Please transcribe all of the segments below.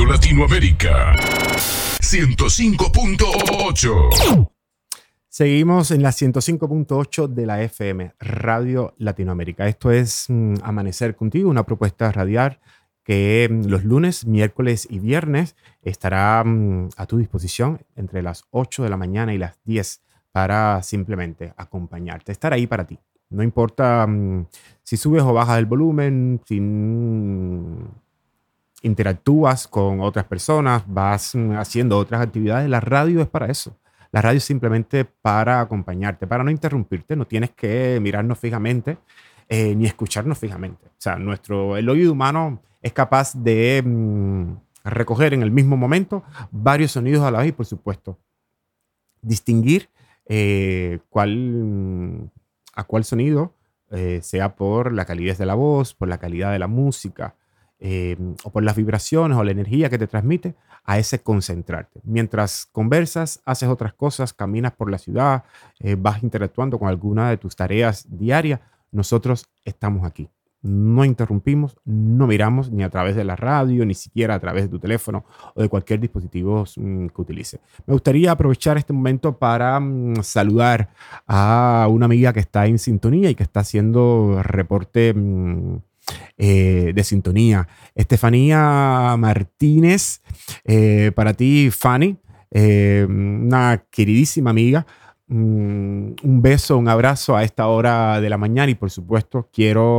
Radio Latinoamérica 105.8. Seguimos en la 105.8 de la FM, Radio Latinoamérica. Esto es Amanecer Contigo, una propuesta radial que los lunes, miércoles y viernes estará a tu disposición entre las 8 de la mañana y las 10 para simplemente acompañarte, estar ahí para ti. No importa si subes o bajas el volumen, si interactúas con otras personas, vas haciendo otras actividades, la radio es para eso. La radio es simplemente para acompañarte, para no interrumpirte. No tienes que mirarnos fijamente ni escucharnos fijamente. O sea, el oído humano es capaz de recoger en el mismo momento varios sonidos a la vez y, por supuesto, distinguir a cuál sonido, sea por la calidez de la voz, por la calidad de la música, o por las vibraciones o la energía que te transmite, a ese concentrarte. Mientras conversas, haces otras cosas, caminas por la ciudad, vas interactuando con alguna de tus tareas diarias, nosotros estamos aquí. No interrumpimos, no miramos ni a través de la radio, ni siquiera a través de tu teléfono o de cualquier dispositivo que utilice. Me gustaría aprovechar este momento para saludar a una amiga que está en sintonía y que está haciendo reporte de sintonía. Estefanía Martínez, para ti, Fanny, una queridísima amiga. Un beso, un abrazo a esta hora de la mañana y por supuesto quiero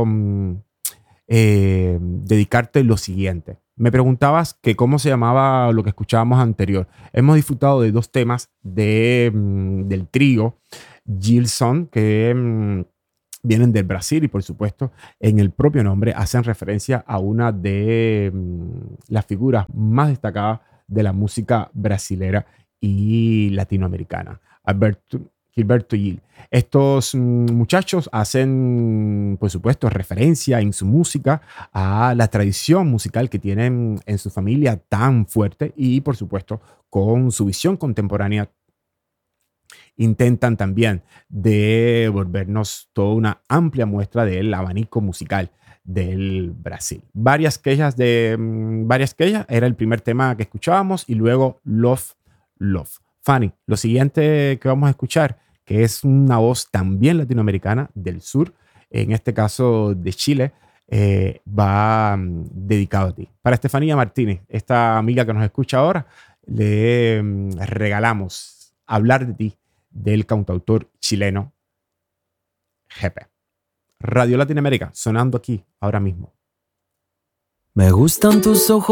dedicarte lo siguiente. Me preguntabas que cómo se llamaba lo que escuchábamos anterior. Hemos disfrutado de dos temas del trío Gilson que vienen del Brasil y por supuesto en el propio nombre hacen referencia a una de las figuras más destacadas de la música brasilera y latinoamericana, Gilberto Gil. Estos muchachos hacen, por supuesto, referencia en su música a la tradición musical que tienen en su familia tan fuerte y, por supuesto, con su visión contemporánea intentan también devolvernos toda una amplia muestra del abanico musical del Brasil. Varias quejas era el primer tema que escuchábamos y luego Love. Fanny, lo siguiente que vamos a escuchar, que es una voz también latinoamericana del sur, en este caso de Chile, va dedicado a ti. Para Estefanía Martínez, esta amiga que nos escucha ahora, le regalamos Hablar de ti, del cantautor chileno Jepe. Radio Latinoamérica, sonando aquí ahora mismo. Me gustan tus ojos.